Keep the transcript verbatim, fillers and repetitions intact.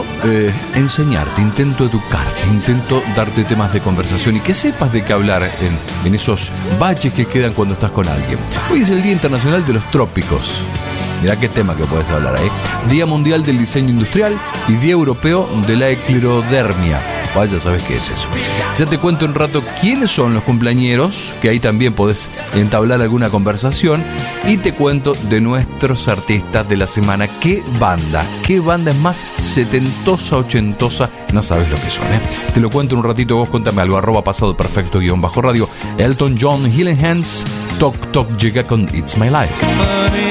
intento eh, enseñarte, intento educarte, intento darte temas de conversación y que sepas de qué hablar en, en esos baches que quedan cuando estás con alguien. Hoy es el Día Internacional de los Trópicos. Mirá qué tema que puedes hablar ahí. Día Mundial del Diseño Industrial y Día Europeo de la Esclerodermia. Vaya, ¿sabes qué es eso? Ya te cuento un rato quiénes son los cumpleañeros, que ahí también podés entablar alguna conversación. Y te cuento de nuestros artistas de la semana. ¿Qué banda? ¿Qué banda es más setentosa, ochentosa? No sabes lo que son, ¿eh? Te lo cuento en un ratito. Vos contame algo. Arroba pasado perfecto guión bajo radio. Elton John, Healing Hands. Toc Toc llega con It's My Life.